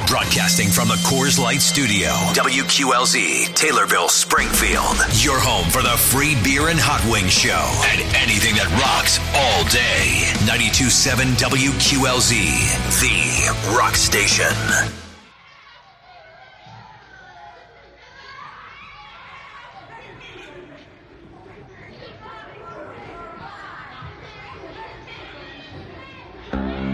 Broadcasting from the Coors Light Studio, WQLZ, Taylorville, Springfield. Your home for the free beer and hot wings show and anything that rocks all day. 92.7 WQLZ, the rock station.